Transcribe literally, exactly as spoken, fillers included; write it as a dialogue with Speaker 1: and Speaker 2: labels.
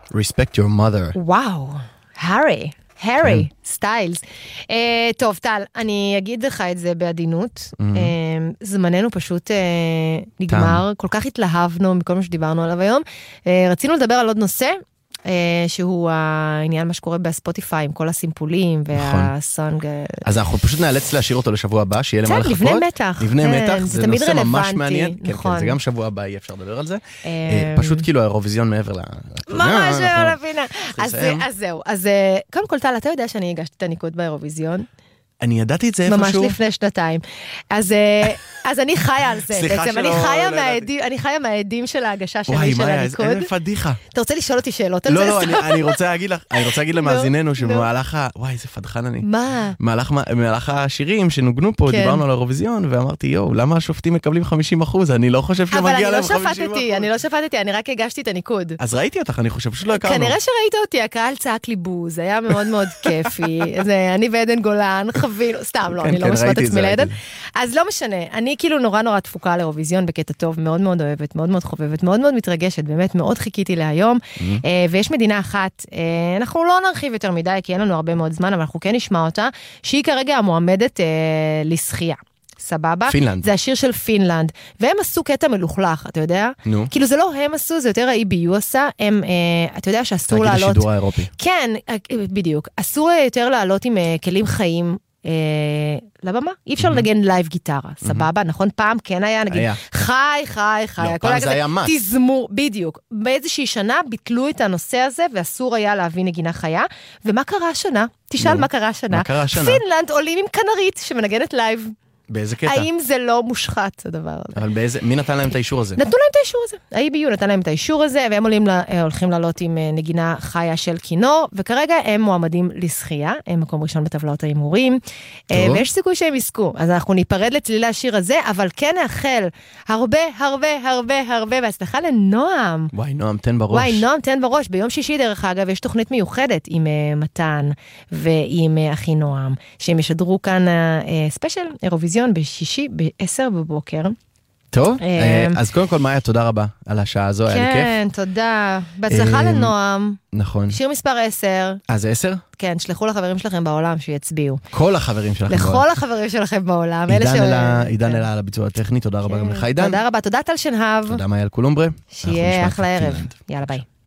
Speaker 1: Respect your mother.
Speaker 2: וואו, הארי. הארי, סטיילס. טוב, טל, אני אגיד לך את זה בעדינות. זמננו פשוט נגמר. כל כך התלהבנו מכל מה שדיברנו עליו היום. רצינו לדבר על עוד נושא, שהוא העניין מה שקורה בספוטיפיי, עם כל הסימפולים והסונג.
Speaker 1: אז אנחנו פשוט נאלץ להשאיר אותו לשבוע הבא, שיהיה למה לחכות.
Speaker 2: לבני מתח.
Speaker 1: לבני מתח, זה נושא ממש מעניין. כן, כן, זה גם שבוע הבא, יהיה אפשר לדבר על זה. פשוט כאילו האירוויזיון מעבר ל...
Speaker 2: ממש לא לבינה. אז זהו, אז קודם כל טל, אתה יודע שאני הגשתי את הניקוד באירוויזיון?
Speaker 1: אני ידעתי את זה איפשהו.
Speaker 2: ממש לפני שנתיים. אז, אז אני חיה על זה. בעצם אני חיה מהעדים, אני חיה מהעדים של ההגשה שלי של הניקוד.
Speaker 1: וואי, איזה פדיחה.
Speaker 2: אתה רוצה לשאול אותי שאלות על זה?
Speaker 1: לא, לא, אני, אני רוצה להגיד לך, אני רוצה להגיד למאזיננו שבמהלך ה... וואי, איזה פדחן אני.
Speaker 2: מה?
Speaker 1: במהלך השירים שנוגנו פה, דיברנו על האירוויזיון, ואמרתי, יואו, למה השופטים מקבלים חמישים אחוז? אני לא חושב שמגיע להם חמישים אחוז. אבל אני לא שפטתי, אני לא שפטתי, אני רק הגשתי את הניקוד. אז ראיתי אותך, אני חושב שלא הכרנו. כנראה שראית אותי, הקהל צעק לי בוז, היה מאוד מאוד כיפי. אני ועדן גולן חווינו, סתם לא, אני לא משמעת עצמי לעדן. אז לא משנה, אני כאילו נורא נורא תפוקה לאירוויזיון בקטע טוב, מאוד מאוד אוהבת, מאוד מאוד חובבת, מאוד מאוד מתרגשת, באמת מאוד חיכיתי להיום, ויש מדינה אחת, אנחנו לא נרחיב יותר מדי, כי אין לנו הרבה מאוד זמן, אבל אנחנו כן נשמע אותה, שהיא כרגע המועמדת לשחייה. סבבה? פינלנד.
Speaker 2: זה השיר של פינלנד, והם עשו קטע מלוכלך, אתה יודע?
Speaker 1: נו.
Speaker 2: כאילו זה לא הם עשו, זה יותר ה-E B U עשה, הם, אתה יודע שאסור לעלות...
Speaker 1: תגיד השידור האירופי.
Speaker 2: כן, בדיוק. אסור יותר לעלות עם כלים חיים, לבמה, אי אפשר לנגן לייב גיטרה, סבבה, נכון? פעם כן היה, נגיד, חי, חי, חי,
Speaker 1: לא, פעם זה היה מס.
Speaker 2: תזמור, בדיוק. באיזושהי שנה ביטלו את הנושא הזה, ואסור היה להביא נגינה חיה, ומה קרה השנה? תשאל מה קרה השנה.
Speaker 1: מה קרה השנה?
Speaker 2: פינלנד עולים עם כנרית שמנגנת לייב.
Speaker 1: באיזה קטע?
Speaker 2: האם זה לא מושחת, הדבר הזה?
Speaker 1: אבל באיזה, מי נתן להם את האישור הזה?
Speaker 2: נתנו להם את האישור הזה. ה-E B U נתן להם את האישור הזה, והם עולים, הולכים לעלות עם נגינה חיה של כינור, וכרגע הם מועמדים לשחייה, הם מקום ראשון בטבלאות ההימורים, ויש סיכוי שהם יזכו. אז אנחנו ניפרד לצלילי השיר הזה, אבל כן נאחל הרבה, הרבה, הרבה, הרבה, והצלחה לנועם.
Speaker 1: וואי, נועם, תן בראש.
Speaker 2: וואי, נועם, תן בראש. ביום שישי, דרך אגב, יש תוכנית מיוחדת עם מתן ועם אחי נועם, שהם ישדרו כאן ספיישל, אירוויזיון בשישי ב-עשר בבוקר.
Speaker 1: טוב, אז קודם כל מאיה, תודה רבה על השעה הזו, היה לי כיף.
Speaker 2: כן, תודה. בהצלחה לנועם.
Speaker 1: נכון.
Speaker 2: שיר מספר עשר.
Speaker 1: אה, זה עשר?
Speaker 2: כן, שלחו לחברים שלכם בעולם שיצביעו.
Speaker 1: כל החברים שלכם בעולם.
Speaker 2: לכל החברים שלכם בעולם.
Speaker 1: עידן אלה על הביצוע הטכני, תודה רבה גם לך עידן.
Speaker 2: תודה רבה, תודה טל שנהב.
Speaker 1: תודה מאיה על קולומברה.
Speaker 2: שיהיה אחלה ערב. יאללה ביי.